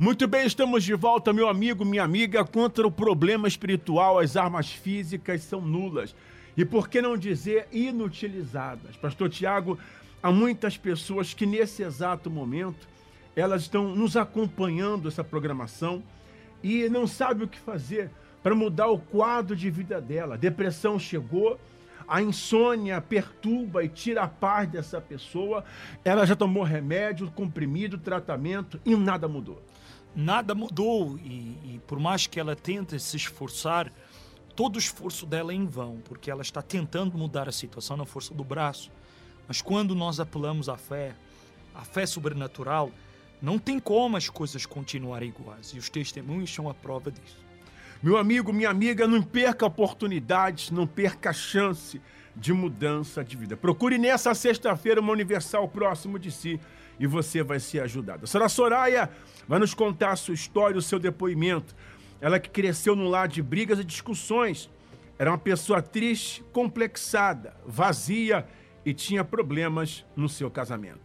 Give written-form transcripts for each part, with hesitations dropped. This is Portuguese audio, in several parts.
Muito bem, estamos de volta, meu amigo, minha amiga. Contra o problema espiritual, as armas físicas são nulas. E por que não dizer inutilizadas? Pastor Tiago, há muitas pessoas que nesse exato momento, elas estão nos acompanhando essa programação e não sabem o que fazer para mudar o quadro de vida dela. A depressão chegou, a insônia perturba e tira a paz dessa pessoa. Ela já tomou remédio, comprimido, tratamento e nada mudou. Nada mudou e por mais que ela tente se esforçar, todo o esforço dela é em vão, porque ela está tentando mudar a situação na força do braço. Mas quando nós apelamos à fé sobrenatural, não tem como as coisas continuarem iguais. E os testemunhos são a prova disso. Meu amigo, minha amiga, não perca oportunidades, não perca a chance de mudança de vida. Procure nessa sexta-feira uma Universal próximo de si e você vai ser ajudada. A senhora Soraya vai nos contar a sua história, o seu depoimento. Ela que cresceu num lar de brigas e discussões. Era uma pessoa triste, complexada, vazia e tinha problemas no seu casamento.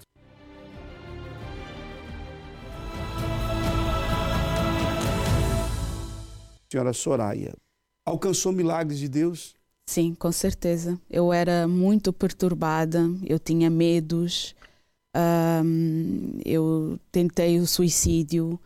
Senhora Soraya, alcançou milagres de Deus? Sim, com certeza. Eu era muito perturbada, eu tinha medos, eu tentei o suicídio,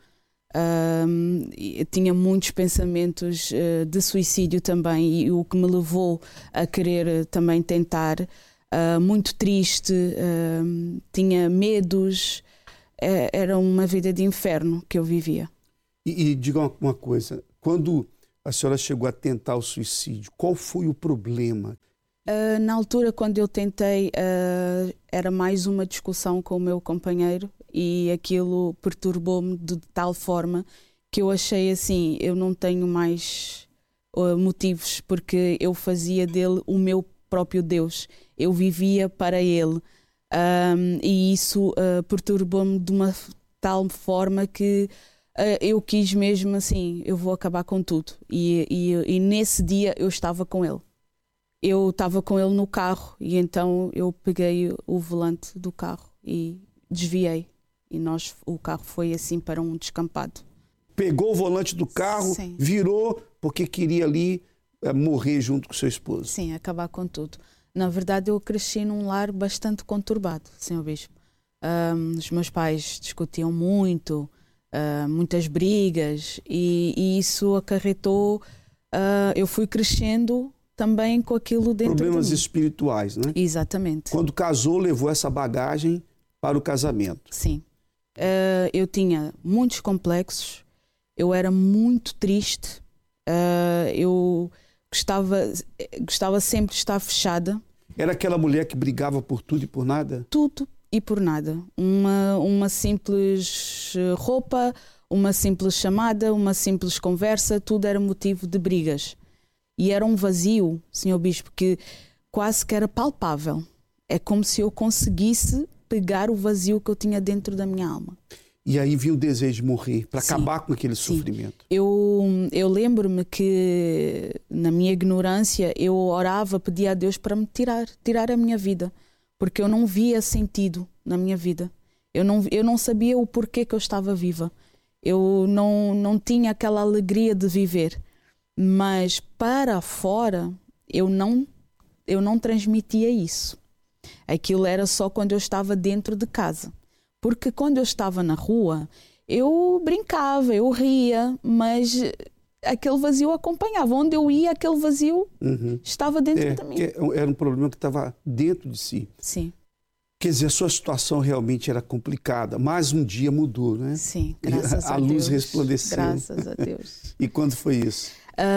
eu tinha muitos pensamentos de suicídio também, e o que me levou a querer também tentar, muito triste, tinha medos, era uma vida de inferno que eu vivia. E diga uma coisa, quando a senhora chegou a tentar o suicídio, qual foi o problema? Na altura, quando eu tentei, era mais uma discussão com o meu companheiro e aquilo perturbou-me de tal forma que eu achei assim, eu não tenho mais motivos, porque eu fazia dele o meu próprio Deus, eu vivia para ele, e isso perturbou-me de uma tal forma que eu quis mesmo assim, eu vou acabar com tudo. E nesse dia eu estava com ele. Eu estava com ele no carro e então eu peguei o volante do carro e desviei. E o carro foi assim para um descampado. Pegou o volante do carro, Sim. Virou porque queria ali morrer junto com seu esposo. Sim, acabar com tudo. Na verdade eu cresci num lar bastante conturbado, Sr. Bispo. Os meus pais discutiam muito, muitas brigas e isso acarretou, eu fui crescendo também com aquilo dentro de mim. Problemas espirituais, né? Exatamente. Quando casou, levou essa bagagem para o casamento. Sim. Eu tinha muitos complexos, eu era muito triste, eu gostava sempre de estar fechada. Era aquela mulher que brigava por tudo e por nada? Tudo e por nada. Uma simples roupa, uma simples chamada, uma simples conversa, tudo era motivo de brigas. E era um vazio, Sr. Bispo, que quase que era palpável. É como se eu conseguisse pegar o vazio que eu tinha dentro da minha alma. E aí vinha o desejo de morrer, para Sim, acabar com aquele sim. sofrimento. Eu lembro-me que, na minha ignorância, eu orava, pedia a Deus para me tirar a minha vida. Porque eu não via sentido na minha vida. Eu não sabia o porquê que eu estava viva. Eu não tinha aquela alegria de viver. Mas para fora, eu não transmitia isso. Aquilo era só quando eu estava dentro de casa. Porque quando eu estava na rua, eu brincava, eu ria, mas aquele vazio acompanhava. Onde eu ia, aquele vazio estava dentro de mim. Era um problema que estava dentro de si. Sim. Quer dizer, a sua situação realmente era complicada, mas um dia mudou, né? Sim, graças a Deus. A luz resplandeceu. Graças a Deus. E quando foi isso?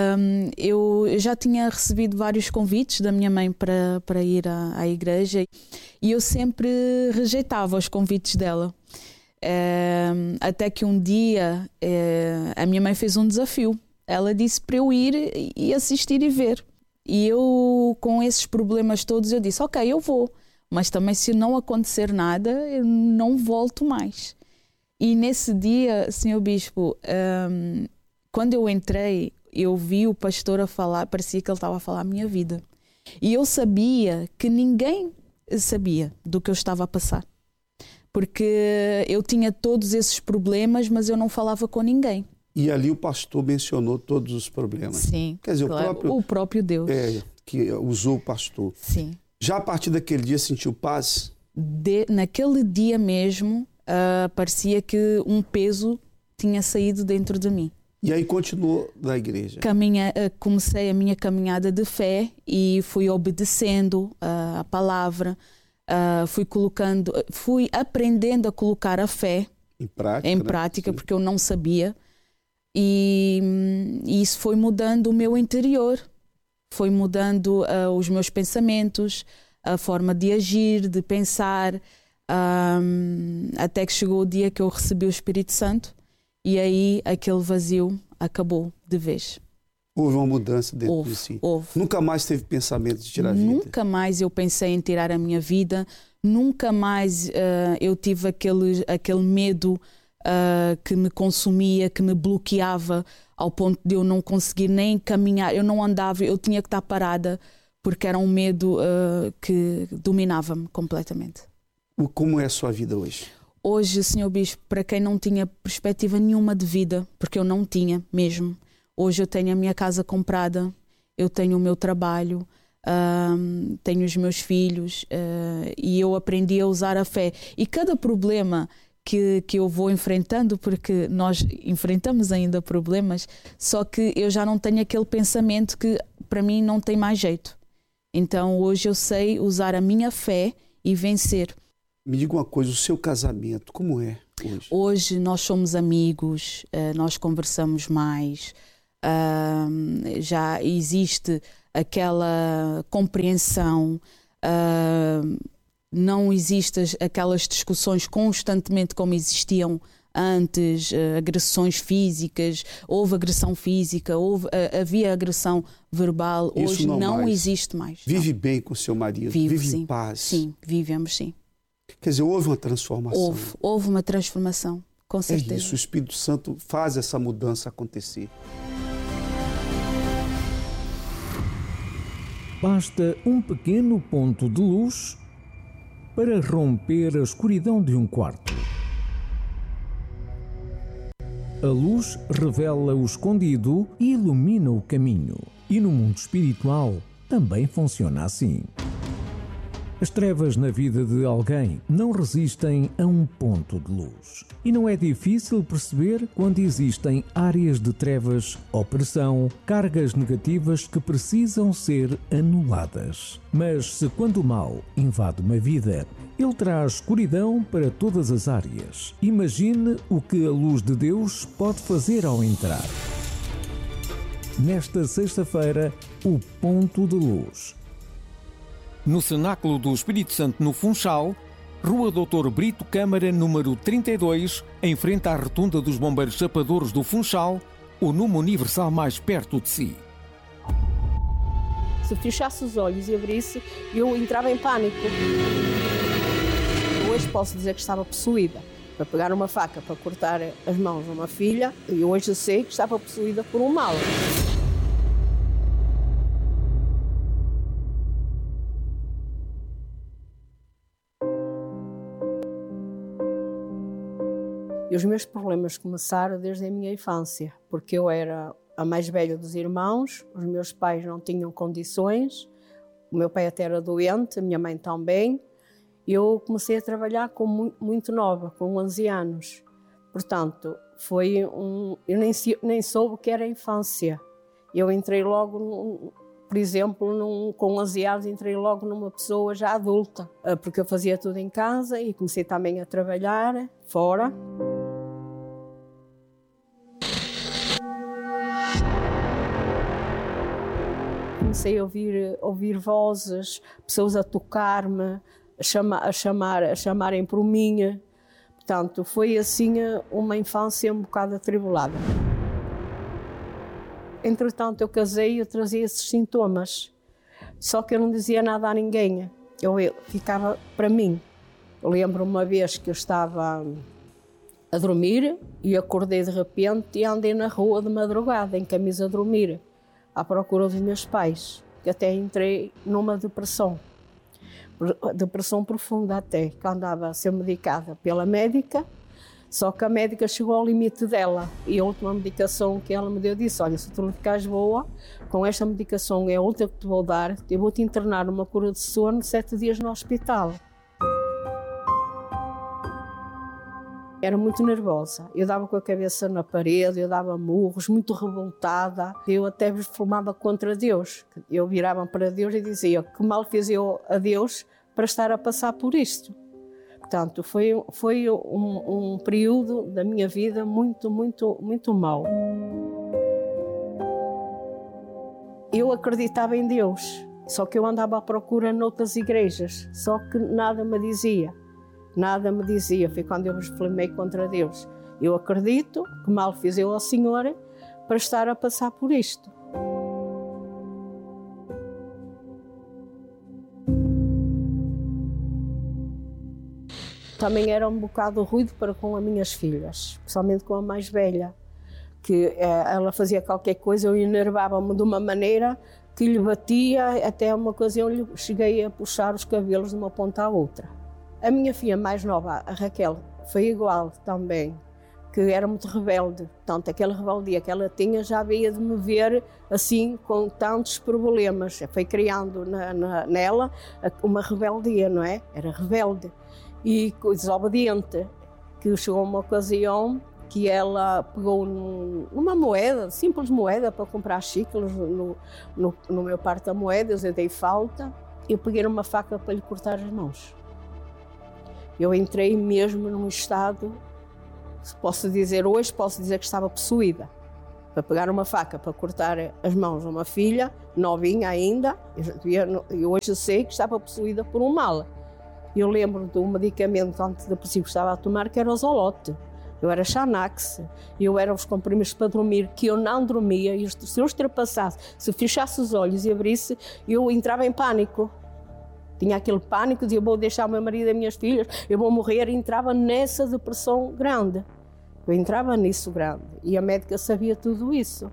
Eu já tinha recebido vários convites da minha mãe para ir à igreja e eu sempre rejeitava os convites dela. Até que um dia a minha mãe fez um desafio. Ela disse para eu ir e assistir e ver. E eu, com esses problemas todos, eu disse, ok, eu vou. Mas também se não acontecer nada, eu não volto mais. E nesse dia, Sr. Bispo, quando eu entrei, eu vi o pastor a falar, parecia que ele estava a falar a minha vida. E eu sabia que ninguém sabia do que eu estava a passar. porque eu tinha todos esses problemas, mas eu não falava com ninguém. E ali o pastor mencionou todos os problemas. Sim, quer dizer, claro, o próprio Deus. Que usou o pastor. Sim. Já a partir daquele dia sentiu paz? Naquele dia mesmo, parecia que um peso tinha saído dentro de mim. E aí continuou na igreja? Comecei a minha caminhada de fé e fui obedecendo a palavra, fui aprendendo a colocar a fé em prática, né? Porque eu não sabia. E isso foi mudando o meu interior, foi mudando os meus pensamentos, a forma de agir, de pensar, até que chegou o dia que eu recebi o Espírito Santo e aí aquele vazio acabou de vez. Houve uma mudança dentro de si? Houve. Nunca mais teve pensamento de tirar a vida? Nunca mais eu pensei em tirar a minha vida, nunca mais eu tive aquele medo que me consumia, que me bloqueava ao ponto de eu não conseguir nem caminhar. Eu não andava, eu tinha que estar parada porque era um medo que dominava-me completamente. Como é a sua vida hoje? Hoje, Sr. Bispo, para quem não tinha perspectiva nenhuma de vida, porque eu não tinha mesmo, hoje eu tenho a minha casa comprada, eu tenho o meu trabalho, tenho os meus filhos e eu aprendi a usar a fé. E cada problema que eu vou enfrentando, porque nós enfrentamos ainda problemas, só que eu já não tenho aquele pensamento que para mim não tem mais jeito. Então hoje eu sei usar a minha fé e vencer. Me diga uma coisa, o seu casamento, como é hoje? Hoje nós somos amigos, nós conversamos mais, já existe aquela compreensão, não existem aquelas discussões constantemente como existiam antes, agressões físicas, houve agressão física, havia agressão verbal, isso hoje não existe mais. Vive bem com o seu marido, vive em paz. Sim, vivemos sim. Quer dizer, houve uma transformação. Houve uma transformação, com certeza. É isso, o Espírito Santo faz essa mudança acontecer. Basta um pequeno ponto de luz para romper a escuridão de um quarto. A luz revela o escondido e ilumina o caminho. E no mundo espiritual também funciona assim. As trevas na vida de alguém não resistem a um ponto de luz. E não é difícil perceber quando existem áreas de trevas, opressão, cargas negativas que precisam ser anuladas. Mas se quando o mal invade uma vida, ele traz escuridão para todas as áreas. Imagine o que a luz de Deus pode fazer ao entrar. Nesta sexta-feira, o ponto de luz. No Cenáculo do Espírito Santo, no Funchal, Rua Doutor Brito Câmara, número 32, em frente à Rotunda dos Bombeiros Chapadores do Funchal, o número universal mais perto de si. Se fechasse os olhos e abrisse, eu entrava em pânico. Hoje posso dizer que estava possuída. Para pegar uma faca para cortar as mãos a uma filha, e hoje eu sei que estava possuída por um mal. E os meus problemas começaram desde a minha infância, porque eu era a mais velha dos irmãos, os meus pais não tinham condições, o meu pai até era doente, a minha mãe também. Eu comecei a trabalhar muito nova, com 11 anos. Portanto, eu nem soube o que era a infância. Eu entrei logo, por exemplo, com 11 anos, entrei logo numa pessoa já adulta, porque eu fazia tudo em casa e comecei também a trabalhar fora. Comecei a ouvir vozes, pessoas a tocar-me, a chamarem por mim. Portanto, foi assim uma infância um bocado atribulada. Entretanto, eu casei e eu trazia esses sintomas. Só que eu não dizia nada a ninguém. Eu ficava para mim. Eu lembro uma vez que eu estava a dormir e acordei de repente e andei na rua de madrugada, em camisa a dormir, à procura dos meus pais, que até entrei numa depressão. depressão profunda até, que andava a ser medicada pela médica, só que a médica chegou ao limite dela e a última medicação que ela me deu disse, olha, se tu não ficares boa, com esta medicação é a outra que te vou dar, eu vou-te internar numa cura de sono 7 dias no hospital. Era muito nervosa, eu dava com a cabeça na parede, eu dava murros, muito revoltada. Eu até blasfemava contra Deus. Eu virava para Deus e dizia que mal fiz eu a Deus para estar a passar por isto. Portanto, foi um período da minha vida muito, muito, muito mau. Eu acreditava em Deus, só que eu andava à procura noutras igrejas, só que nada me dizia. Nada me dizia, foi quando eu blasfemei contra Deus. Eu acredito que mal fiz eu ao Senhor para estar a passar por isto. Também era um bocado ruído para com as minhas filhas, especialmente com a mais velha, que ela fazia qualquer coisa, eu enervava-me de uma maneira que lhe batia, até uma ocasião lhe cheguei a puxar os cabelos de uma ponta à outra. A minha filha mais nova, a Raquel, foi igual também, que era muito rebelde. Portanto, aquela rebeldia que ela tinha já veio de me ver assim, com tantos problemas. Foi criando nela uma rebeldia, não é? Era rebelde e desobediente, que chegou uma ocasião que ela pegou numa moeda, simples moeda, para comprar xícaros no meu porta-moedas, eu dei falta, eu peguei uma faca para lhe cortar as mãos. Eu entrei mesmo num estado, posso dizer que estava possuída. Para pegar uma faca para cortar as mãos a uma filha, novinha ainda, eu hoje sei que estava possuída por um mal. Eu lembro do medicamento antidepressivo que estava a tomar, que era o Zolote. Eu era Xanax, eu era os comprimidos para dormir, que eu não dormia, e se eu ultrapassasse, se fechasse os olhos e abrisse, eu entrava em pânico. Tinha aquele pânico de eu vou deixar o meu marido e as minhas filhas, eu vou morrer, e entrava nessa depressão grande. Eu entrava nisso grande, e a médica sabia tudo isso.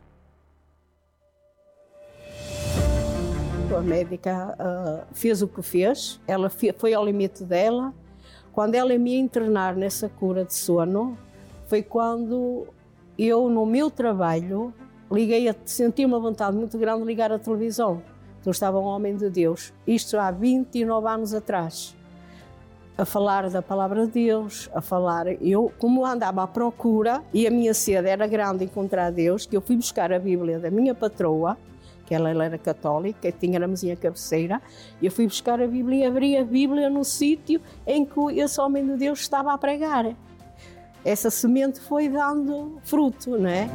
A médica fez o que fez, ela foi ao limite dela. Quando ela me ia internar nessa cura de sono, foi quando eu, no meu trabalho, senti uma vontade muito grande de ligar a televisão. Eu estava um homem de Deus, isto há 29 anos atrás, a falar da palavra de Deus, eu como andava à procura, e a minha sede era grande encontrar Deus, que eu fui buscar a Bíblia da minha patroa, que ela era católica, e tinha na mesinha cabeceira, e eu fui buscar a Bíblia e abri a Bíblia no sítio em que esse homem de Deus estava a pregar. Essa semente foi dando fruto, não é?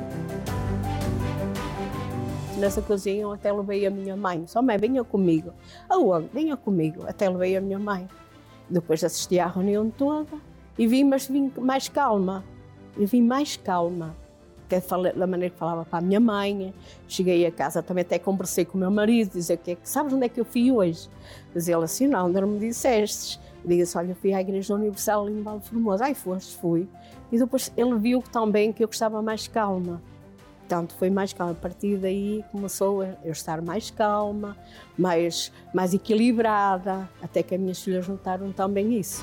Nessa cozinha eu até levei a minha mãe. Só mãe, venha comigo. Aonde? Venha comigo. Até levei a minha mãe. Depois assisti à reunião toda e vim mais calma. Eu vim mais calma. Da maneira que falava para a minha mãe. Cheguei a casa, também até conversei com o meu marido, dizer que sabes onde é que eu fui hoje? Diz ele assim, não me dissestes. Diga-se, olha, eu fui à Igreja Universal em Valde Formoso. Ai, fui. E depois ele viu também que eu estava mais calma. Portanto, foi mais calma. A partir daí começou a eu estar mais calma, mais equilibrada, até que as minhas filhas notaram também isso.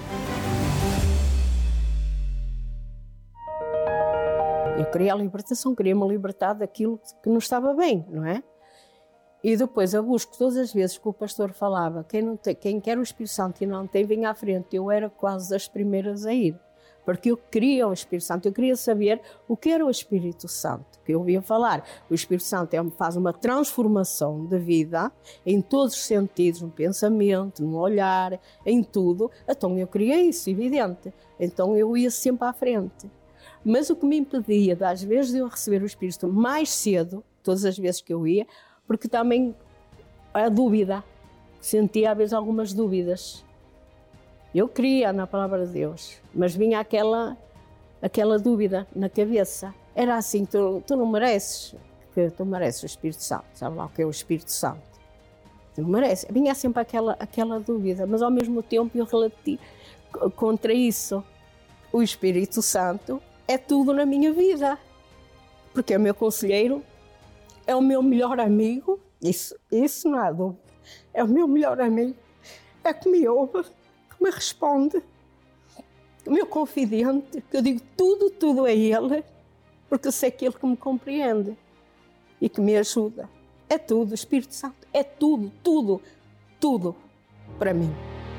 Eu queria a libertação, queria me libertar daquilo que não estava bem, não é? E depois eu busco todas as vezes que o pastor falava, quem quer o Espírito Santo e não tem, vem à frente. Eu era quase das primeiras a ir. Porque eu queria o Espírito Santo, eu queria saber o que era o Espírito Santo, que eu ouvia falar. O Espírito Santo faz uma transformação de vida em todos os sentidos, no pensamento, no olhar, em tudo. Então eu queria isso, evidente. Então eu ia sempre à frente. Mas o que me impedia, às vezes, de eu receber o Espírito mais cedo, todas as vezes que eu ia, porque também a dúvida, sentia às vezes algumas dúvidas. Eu queria na palavra de Deus, mas vinha aquela dúvida na cabeça. Era assim, tu não mereces, porque tu mereces o Espírito Santo. Sabe lá o que é o Espírito Santo? Tu não mereces. Vinha sempre aquela dúvida, mas ao mesmo tempo eu relati contra isso. O Espírito Santo é tudo na minha vida, porque é o meu conselheiro, é o meu melhor amigo, isso não há dúvida. É o meu melhor amigo. é que me ouve, que me responde, o meu confidente, que eu digo tudo a Ele, porque eu sei que Ele que me compreende e que me ajuda. É tudo, o Espírito Santo, é tudo para mim.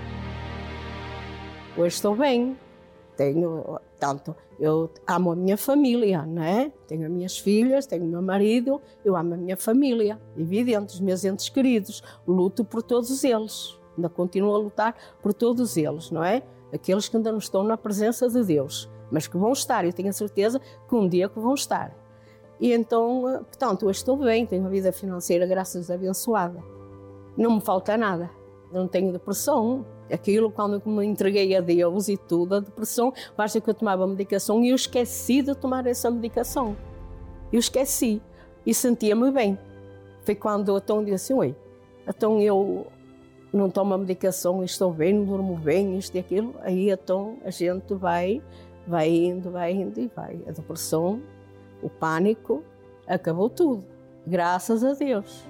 Hoje estou bem, eu amo a minha família, não é? Tenho as minhas filhas, tenho o meu marido, eu amo a minha família, evidente, os meus entes queridos, luto por todos eles, ainda continuo a lutar por todos eles, não é? Aqueles que ainda não estão na presença de Deus, mas que vão estar, eu tenho a certeza que um dia que vão estar. E então, portanto, hoje estou bem, tenho uma vida financeira, graças a Deus, abençoada. Não me falta nada, não tenho depressão. Aquilo, quando eu me entreguei a Deus e tudo, a depressão, basta que eu tomava medicação e eu esqueci de tomar essa medicação. Eu esqueci e sentia-me bem. Foi quando então disse assim, oi, então eu não tomo a medicação, estou bem, não durmo bem, isto e aquilo. Aí então a gente vai indo e vai. A depressão, o pânico, acabou tudo. Graças a Deus.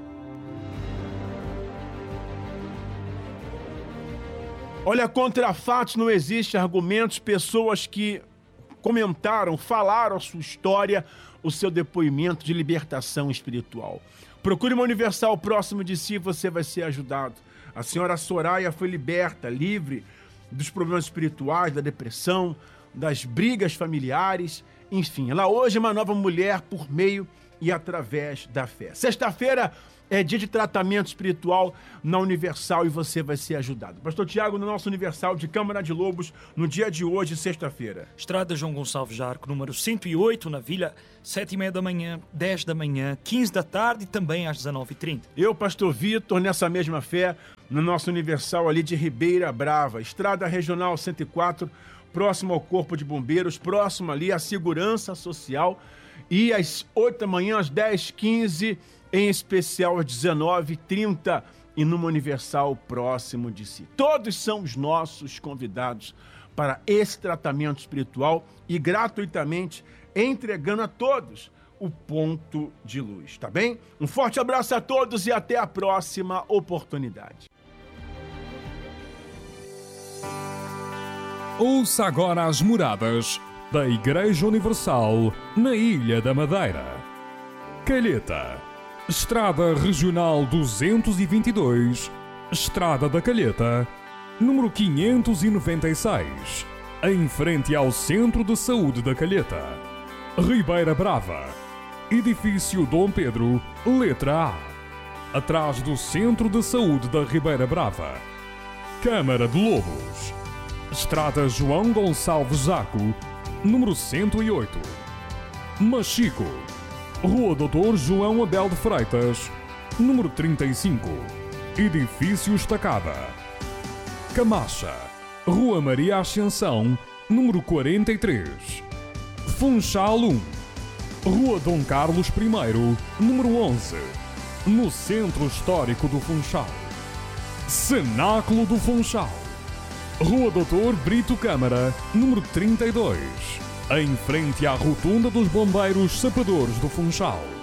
Olha, contra fatos não existe argumentos, pessoas que comentaram, falaram a sua história, o seu depoimento de libertação espiritual. Procure uma Universal próximo de si, você vai ser ajudado. A senhora Soraya foi liberta, livre dos problemas espirituais, da depressão, das brigas familiares, enfim. Ela hoje é uma nova mulher por meio e através da fé. Sexta-feira é dia de tratamento espiritual na Universal e você vai ser ajudado. Pastor Tiago, no nosso Universal de Câmara de Lobos, no dia de hoje, sexta-feira. Estrada João Gonçalves Jarco, número 108, na Vila, 7h30 da manhã, 10 da manhã, 15 da tarde e também às 19h30. Eu, Pastor Vitor, nessa mesma fé, no nosso Universal ali de Ribeira Brava, Estrada Regional 104, próximo ao Corpo de Bombeiros, próximo ali à Segurança Social, e às 8 da manhã, às 10h15, em especial às 19h30 e numa Universal próximo de si. Todos são os nossos convidados para esse tratamento espiritual e gratuitamente entregando a todos o ponto de luz, tá bem? Um forte abraço a todos e até a próxima oportunidade. Ouça agora as moradas da Igreja Universal na Ilha da Madeira. Calheta, Estrada Regional 222, Estrada da Calheta, número 596, em frente ao Centro de Saúde da Calheta. Ribeira Brava, Edifício Dom Pedro, letra A, atrás do Centro de Saúde da Ribeira Brava. Câmara de Lobos, Estrada João Gonçalves Zaco, número 108. Machico, Rua Doutor João Abel de Freitas, número 35, Edifício Estacada. Camacha, Rua Maria Ascensão, número 43. Funchal 1, Rua Dom Carlos I, número 11, no Centro Histórico do Funchal. Cenáculo do Funchal, Rua Doutor Brito Câmara, número 32, em frente à Rotunda dos Bombeiros Sapadores do Funchal.